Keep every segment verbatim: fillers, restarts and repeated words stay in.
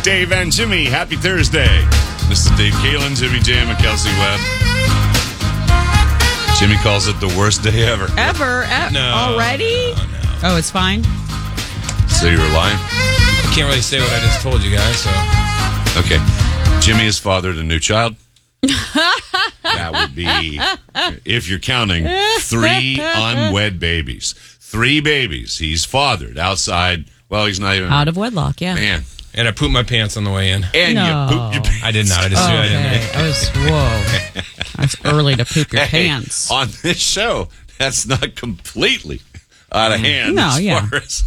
Dave and Jimmy, happy Thursday. This is Dave Kalen, Jimmy Jam, and Kelsey Webb. Jimmy calls it the worst day ever. Ever? E- No. Already? No, no. Oh, it's fine? So you were lying? I can't really say what I just told you guys, so. Okay. Jimmy has fathered a new child. That would be, if you're counting, three unwed babies. Three babies he's fathered outside. Well, he's not even. Out of wedlock, yeah. Man. And I pooped my pants on the way in. And No. you pooped your pants. I did not. I just threw it in Okay. there. I was, whoa. That's early to poop your Hey, pants. on this show, that's not completely out of hand. No, as yeah. far as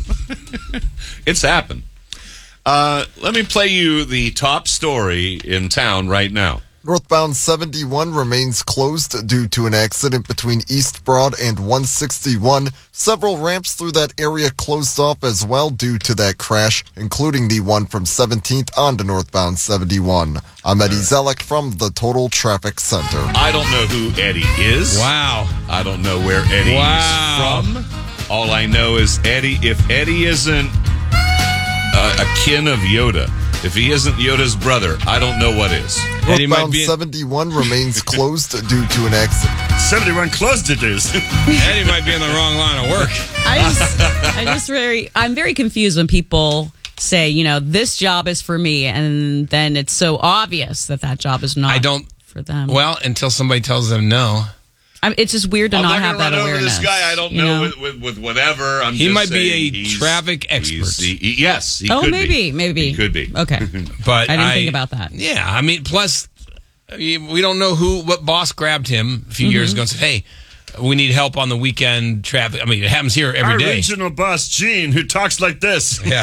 it's happened. Uh, let me play you the top story in town right now. Northbound seventy-one remains closed due to an accident between East Broad and one sixty-one. Several ramps through that area closed off as well due to that crash, including the one from seventeenth onto northbound seventy-one. I'm Eddie Zellick from the Total Traffic Center. I don't know who Eddie is. Wow. I don't know where Eddie Wow. is from. All I know is Eddie, if Eddie isn't uh, a kin of Yoda, if he isn't Yoda's brother, I don't know what is. Eddie might Northbound be in, seventy-one remains closed due to an accident. seventy-one closed it is. Eddie might be in the wrong line of work. I just, I just very, I'm very confused when people say, you know, this job is for me, and then it's so obvious that that job is not I don't. for them. Well, until somebody tells them no. I mean, it's just weird to I'm not not have going to that run over awareness. this guy. I don't you know, With, with, with whatever. I'm He just might be saying a he's- traffic expert. he's- he- he- yes, he Oh, could maybe, be. maybe. He could be. Okay. But I didn't think about that. Yeah, I mean, plus I mean, we don't know who, what boss grabbed him a few years ago and said, "Hey, we need help on the weekend traffic." I mean, it happens here every Our day. regional boss, Gene, who talks like this. Yeah,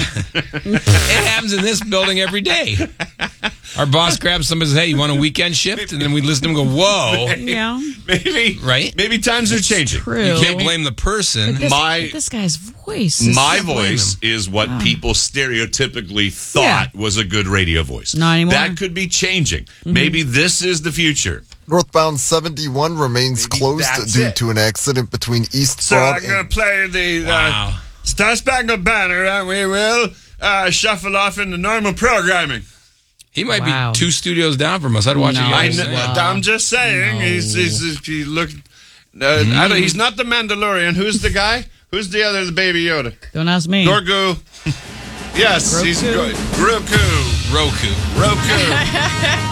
it happens in this building every day. Our boss grabs somebody and says, "Hey, you want a weekend shift?" And then we listen to him go, "Whoa." Yeah. Maybe, Right? Maybe times are changing. True. You can't blame the person. This, My- this guy's voice. Is My so- voice is what people stereotypically thought Yeah. was a good radio voice. Not anymore. That could be changing. Maybe this is the future. Northbound seventy-one remains Maybe closed that's due it. to an accident between East So Broad I'm going and... to play the Wow. uh, Star Spangled Banner, and we will uh, shuffle off into normal programming. He might Wow. be two studios down from us. I'd watch No. you I guys. know, Wow. I'm just saying. No. He's, he's, he's he look. Uh, I don't, he's not the Mandalorian. Who's the guy? Who's the other? The Baby Yoda. Don't ask me. Gorgu. Yes, he's Grogu. Gro- Grogu. Roku. Roku.